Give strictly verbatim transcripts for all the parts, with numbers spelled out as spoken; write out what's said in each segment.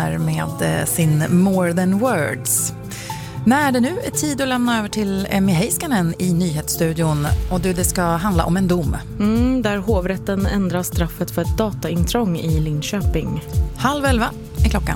här med sin More Than Words. När det nu är tid att lämna över till Emmy Heiskanen i nyhetsstudion. Och du, det ska handla om en dom. Mm, där hovrätten ändrar straffet för ett dataintrång i Linköping. Halv elva är klockan.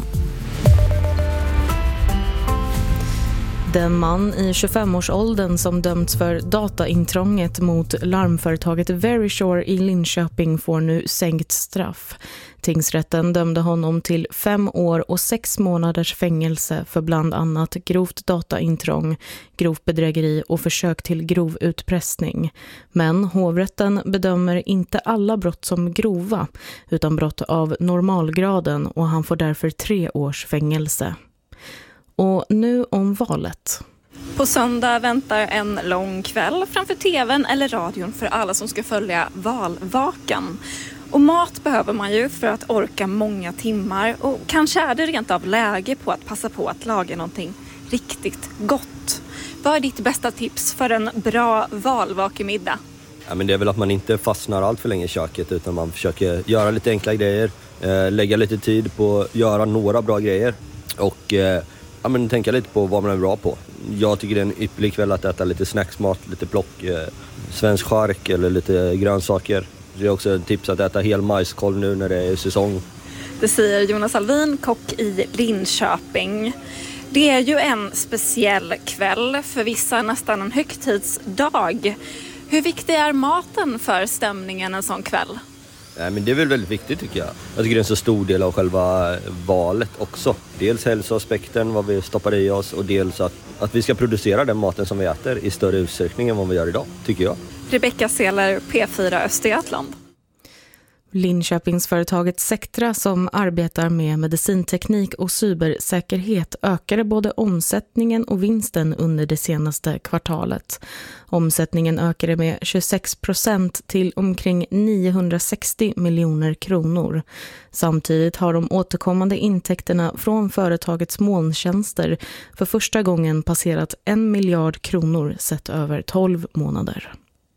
Den man i tjugofemårsåldern som dömts för dataintrånget mot larmföretaget Verisure i Linköping får nu sänkt straff. Tingsrätten dömde honom till fem år och sex månaders fängelse för bland annat grovt dataintrång, grovt bedrägeri och försök till grov utpressning. Men hovrätten bedömer inte alla brott som grova utan brott av normalgraden och han får därför tre års fängelse. Och nu om valet. På söndag väntar en lång kväll framför tvn eller radion för alla som ska följa valvakan. Och mat behöver man ju för att orka många timmar och kanske är det rent av läge på att passa på att laga någonting riktigt gott. Vad är ditt bästa tips för en bra valvakemiddag? Ja, men det är väl att man inte fastnar allt för länge i köket utan man försöker göra lite enkla grejer, eh, lägga lite tid på att göra några bra grejer och eh, ja, men tänka lite på vad man är bra på. Jag tycker det är en ypperlig kväll att äta lite snacksmat, lite plock, eh, svensk chark eller lite grönsaker. Det är också ett tips att äta hel majskolv nu när det är säsong. Det säger Jonas Alvin, kock i Linköping. Det är ju en speciell kväll, för vissa nästan en högtidsdag. Hur viktig är maten för stämningen en sån kväll? Nej, men det är väl väldigt viktigt tycker jag. Jag tycker det är en så stor del av själva valet också. Dels hälsoaspekten, vad vi stoppar i oss och dels att, att vi ska producera den maten som vi äter i större utsträckning än vad vi gör idag, tycker jag. Rebecka Seler, P fyra Östergötland. Linköpingsföretaget Sectra som arbetar med medicinteknik och cybersäkerhet ökade både omsättningen och vinsten under det senaste kvartalet. Omsättningen ökade med tjugosex procent till omkring niohundrasextio miljoner kronor. Samtidigt har de återkommande intäkterna från företagets molntjänster för första gången passerat en miljard kronor sett över tolv månader.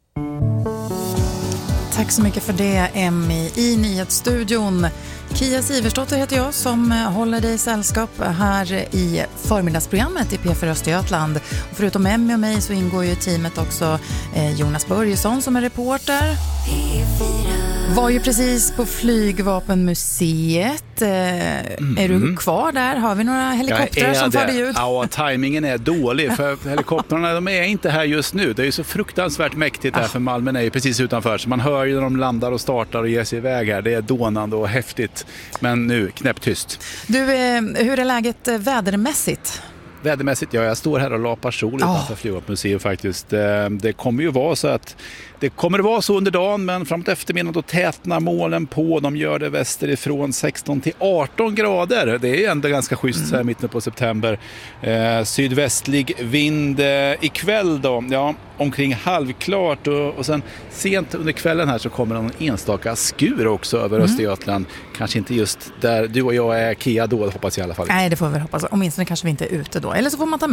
Tack så mycket för det, Emmy. I nyhetsstudion, Kia Siversdotter heter jag som håller dig i sällskap här i förmiddagsprogrammet i P fyra Östergötland. Och förutom Emmy och mig så ingår ju i teamet också Jonas Börjesson som är reporter. Var ju precis på Flygvapenmuseet. Mm. Är du kvar där? Har vi några helikoptrar som får ljud? Ja, tajmingen är dålig för helikoptrarna de är inte här just nu. Det är ju så fruktansvärt mäktigt här, ah. för Malmö är ju precis utanför. Så man hör ju när de landar och startar och ger sig iväg här. Det är dånande och häftigt. Men nu knäpptyst. Du, hur är läget vädermässigt? Vädermässigt, ja, jag står här och lapar sol utanför oh. Flygvapenmuseet faktiskt. Det kommer ju vara så att det kommer att vara så under dagen, men framåt eftermiddagen då tätnar molnen på. De gör det västerifrån sexton till arton grader. Det är ändå ganska schysst så här mitten på september. Eh, sydvästlig vind eh, ikväll då, ja, omkring halvklart och, och sen sent under kvällen här så kommer en enstaka skur också över mm. Östergötland. Kanske inte just där du och jag är, Kia, då hoppas jag i alla fall. Nej, det får vi väl hoppas. Åtminstone kanske vi inte är ute då. Eller så får man ta